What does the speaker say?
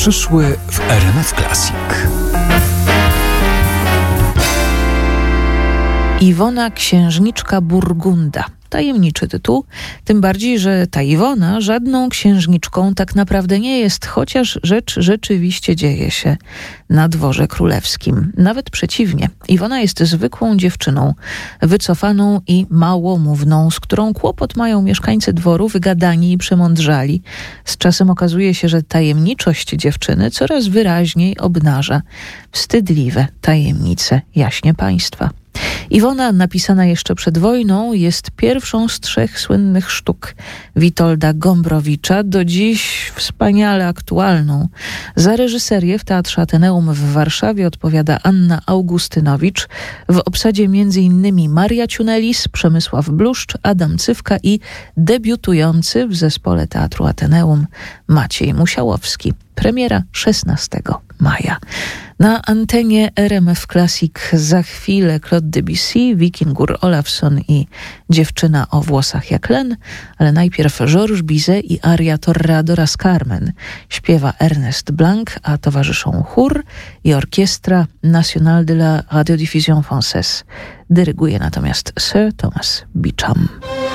przyszły w RMF Classic. Iwona Księżniczka Burgunda. Tajemniczy tytuł, tym bardziej, że ta Iwona żadną księżniczką tak naprawdę nie jest, chociaż rzecz rzeczywiście dzieje się na dworze królewskim. Nawet przeciwnie, Iwona jest zwykłą dziewczyną, wycofaną i małomówną, z którą kłopot mają mieszkańcy dworu, wygadani i przemądrzali. Z czasem okazuje się, że tajemniczość dziewczyny coraz wyraźniej obnaża wstydliwe tajemnice jaśnie państwa. Iwona, napisana jeszcze przed wojną, jest pierwszą z 3 słynnych sztuk Witolda Gombrowicza, do dziś wspaniale aktualną. Za reżyserię w Teatrze Ateneum w Warszawie odpowiada Anna Augustynowicz. W obsadzie m.in. Maria Ciunelis, Przemysław Bluszcz, Adam Cywka i debiutujący w zespole Teatru Ateneum Maciej Musiałowski. Premiera 16 maja. Na antenie RMF Classic za chwilę Claude Debussy, Wikingur Olafsson i Dziewczyna o włosach jak len, ale najpierw Georges Bizet i aria Torreadoras Carmen. Śpiewa Ernest Blanc, a towarzyszą chór i Orkiestra Nationale de la Radiodiffusion Française. Dyryguje natomiast Sir Thomas Beecham.